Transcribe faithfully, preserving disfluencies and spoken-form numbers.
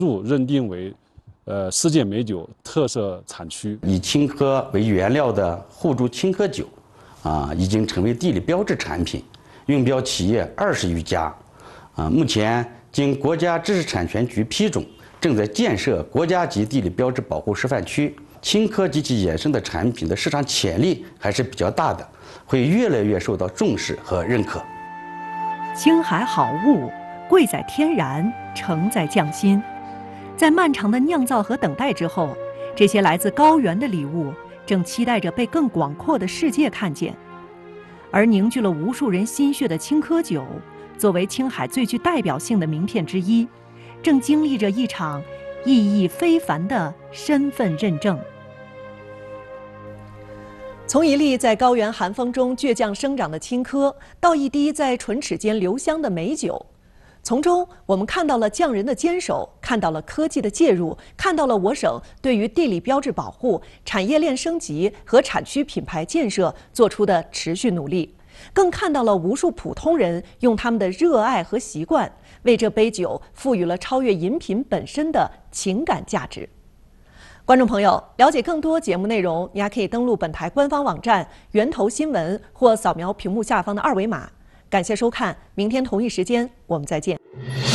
入认定为呃世界美酒特色产区。 以青稞为原料的互助青稞酒，啊，已经成为地理标志产品，用标企业二十余家，啊，目前经国家知识产权局批准，正在建设国家级地理标志保护示范区。青稞及其衍生的产品的市场潜力还是比较大的，会越来越受到重视和认可。 青海好物，贵在天然，成在匠心。在漫长的酿造和等待之后，这些来自高原的礼物正期待着被更广阔的世界看见。而凝聚了无数人心血的青稞酒，作为青海最具代表性的名片之一，正经历着一场意义非凡的身份认证。从一粒在高原寒风中倔强生长的青稞，到一滴在唇齿间留香的美酒，从中我们看到了匠人的坚守，看到了科技的介入，看到了我省对于地理标志保护、产业链升级和产区品牌建设做出的持续努力，更看到了无数普通人用他们的热爱和习惯，为这杯酒赋予了超越饮品本身的情感价值。观众朋友，了解更多节目内容，你还可以登录本台官方网站源头新闻或扫描屏幕下方的二维码。感谢收看，明天同一时间我们再见。